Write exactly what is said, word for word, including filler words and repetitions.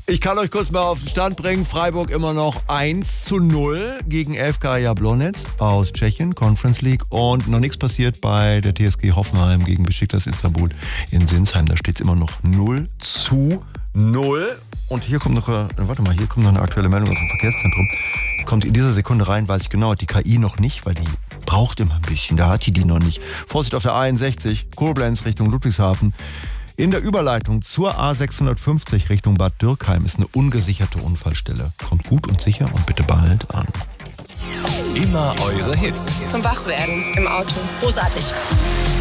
Ich kann euch kurz mal auf den Stand bringen. Freiburg immer noch eins zu null gegen F K Jablonec aus Tschechien, Conference League. Und noch nichts passiert bei der T S G Hoffenheim gegen Besiktas Istanbul in Sinsheim. Da steht es immer noch null zu null. Und hier kommt noch, äh, warte mal, hier kommt noch eine aktuelle Meldung aus dem Verkehrszentrum. Kommt in dieser Sekunde rein, weiß ich genau, die K I noch nicht, weil die braucht immer ein bisschen. Da hat die die noch nicht. Vorsicht auf der A einundsechzig, Koblenz Richtung Ludwigshafen. In der Überleitung zur A sechshundertfünfzig Richtung Bad Dürkheim ist eine ungesicherte Unfallstelle. Kommt gut und sicher und bitte bald an. Immer eure Hits. Zum Wachwerden im Auto. Großartig.